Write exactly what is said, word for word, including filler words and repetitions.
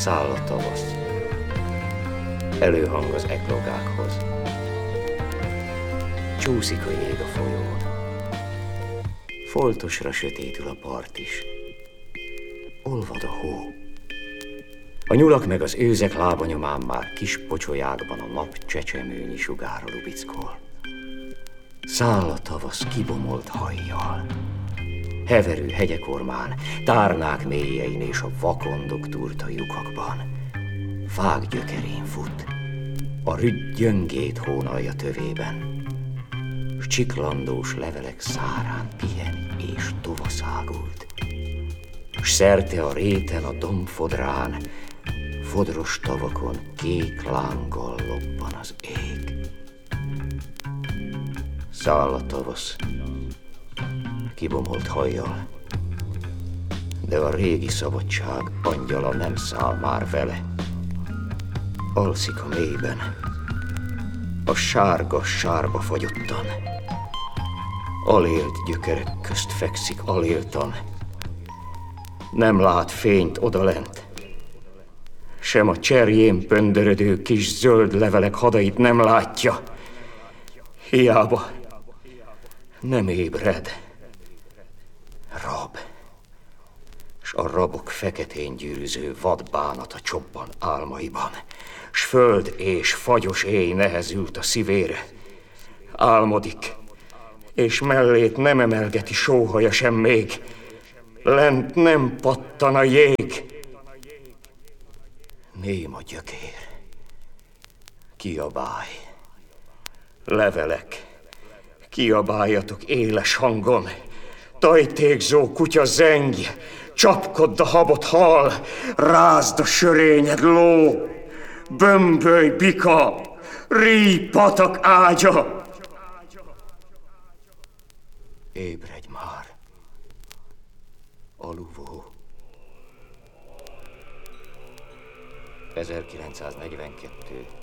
Száll a tavasz. Előhang az eklogákhoz. Csúszik a jég a folyón. Foltosra sötétül a part is. Olvad a hó. A nyulak meg az őzek lábanyomán már kis pocsolyákban a nap csecsemőnyi sugára lubickol. Száll a tavasz kibomolt hajjal. Heverő hegyekormán, tárnák mélyein és a vakondok turta lyukakban. Fák gyökerén fut, a rügy gyöngét hónalja tövében, s csiklandós levelek szárán pihen és tovaszágult, s szerte a réten, a dombfodrán, fodros tavakon kék lánggal lobban az ég. Száll a tavasz, kibomolt hajjal, de a régi szabadság angyala nem száll már vele. Alszik a mélyben, a sárga sárba fagyottan, alélt gyökerek közt fekszik aléltan, nem lát fényt odalent, sem a cserjén pöndörödő kis zöld levelek hadait nem látja. Hiába nem ébred. Rab, s a rabok feketén gyűrűző vadbánata csobban álmaiban, s föld és fagyos éj nehezült a szívére. Álmodik, és mellét nem emelgeti sóhaja sem még, lent nem pattan a jég. Ném a gyökér, kiabálj, levelek, kiabáljatok éles hangon, tajtékzó kutya zengj, csapkodd a habot hal, rázd a sörényed ló, bömbölj bika, ríj patak ágya. Ébredj már, aluvó. ezerkilencszáznegyvenkettő.